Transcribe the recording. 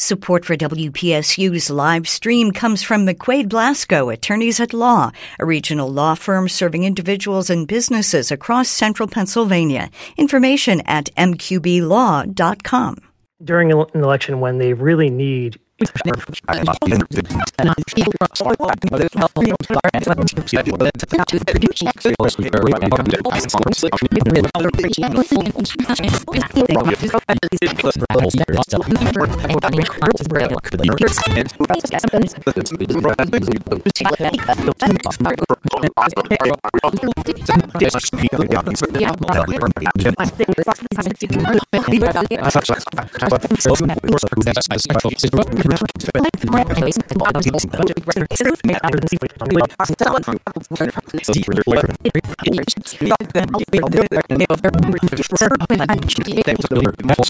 Support for WPSU's live stream comes from McQuaid Blasco, Attorneys at Law, a regional law firm serving individuals and businesses across central Pennsylvania. Information at mqblaw.com. During an election when they really need